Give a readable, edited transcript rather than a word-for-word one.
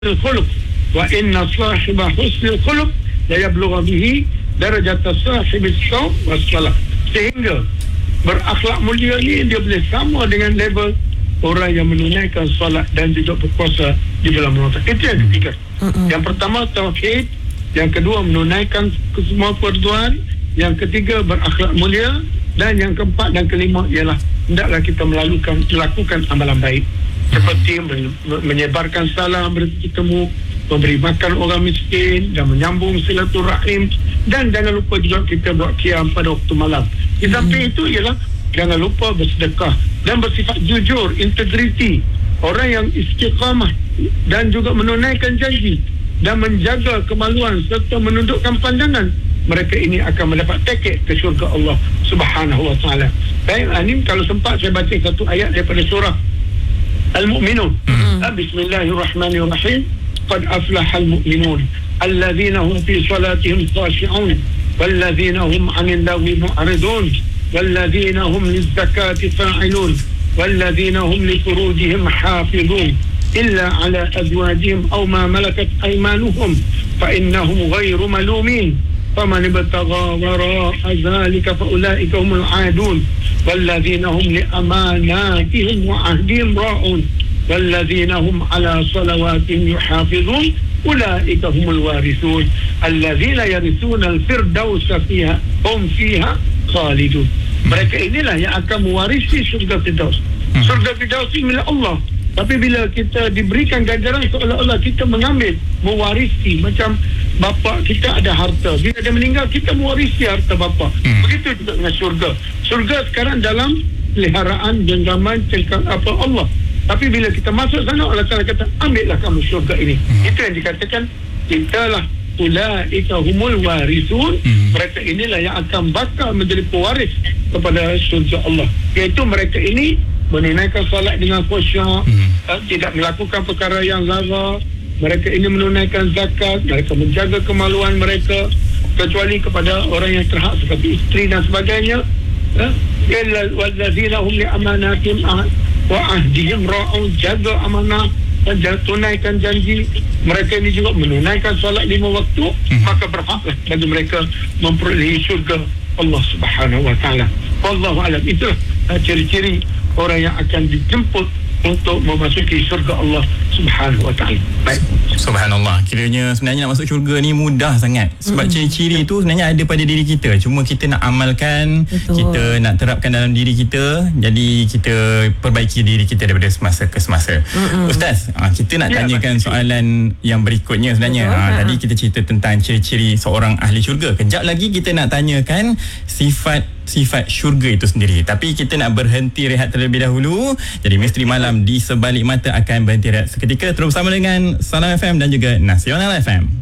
الخلق وإن صاحب حسن الخلق لا يبلغ به درجة صاحب الصوم والصلاة. Sehingga berakhlak mulia ni dia boleh sama dengan level orang yang menunaikan solat dan juga berpuasa di bulan Ramadan. Itu yang ketiga. Yang pertama tauhid, yang kedua menunaikan semua farduan, yang ketiga berakhlak mulia, dan yang keempat dan kelima ialah hendaklah kita melakukan amalan baik seperti menyebarkan salam, bertemu, memberi makan orang miskin dan menyambung silaturahim, dan jangan lupa juga kita buat qiyam pada waktu malam. Di samping itu ialah jangan lupa bersedekah dan bersifat jujur, integriti, orang yang istiqamah dan juga menunaikan janji dan menjaga kemaluan serta menundukkan pandangan. Mereka ini akan mendapat tiket ke syurga Allah Subhanahu wa taala. Baik, ini kalau sempat saya baca satu ayat daripada surah Al-Mu'minun. Bismillahirrahmanirrahim. Qad aflahal mu'minun alladhina hum fi salatihim khashi'un walladhina hum 'anil lagwi mu'ridun walladhina hum liz-zakati fa'ilun walladhina hum li furujihim hafizun illa 'ala azwajihim aw ma malakat aymanuhum fa innahum ghayru malumin faman ibtagha wara'a dhalika fa ulaika humul 'adun والذين هم لأماناتهم وعهدهم راعون والذين هم على صلواتهم يحافظون أولئك هم الوارثون الذين يرثون الفردوس فيها هم فيها خالدون. Mereka inilah yang akan mewarisi syurga Firdaus. Syurga Firdaus ini milik Allah. Tapi bila kita diberikan ganjaran seolah-olah kita mengambil, mewarisi, macam bapa kita ada harta, bila dia meninggal kita mewarisi harta bapa. Begitu juga dengan syurga. Syurga sekarang dalam peliharaan genggaman Allah. Tapi bila kita masuk sana, Allah Ta'ala kata ambillah kamu syurga ini. Itu yang dikatakan kitalah ulaika humul warisun. Mereka inilah yang akan bakal menjadi pewaris kepada syurga Allah, iaitu mereka ini menunaikan solat dengan khusyuk, tidak melakukan perkara yang zara. Mereka ini menunaikan zakat, mereka menjaga kemaluan mereka kecuali kepada orang yang terhak seperti isteri dan sebagainya. Wallazina hum li amanatihim wa ahdihim ra'un, jaga amanah dan tunaikan janji. Mereka ini juga menunaikan solat 5 waktu, maka berhaklah bagi mereka memperolehi syurga Allah Subhanahu wa taala. Wallahu a'lam. Itulah ciri-ciri orang yang akan dijemput untuk memasuki syurga Allah Subhanahu wa taala. Baik. Subhanallah. Kiranya sebenarnya nak masuk syurga ni mudah sangat. Sebab ciri-ciri itu sebenarnya ada pada diri kita. Cuma kita nak amalkan, kita nak terapkan dalam diri kita. Jadi kita perbaiki diri kita daripada semasa ke semasa. Ustaz, kita nak tanyakan soalan yang berikutnya sebenarnya. Tadi kita cerita tentang ciri-ciri seorang ahli syurga. Kejap lagi kita nak tanyakan sifat syurga itu sendiri. Tapi kita nak berhenti rehat terlebih dahulu. Jadi Misteri Malam di Sebalik Mata akan berhenti rehat seketika. Terus bersama dengan Salam FM dan juga Nasional FM.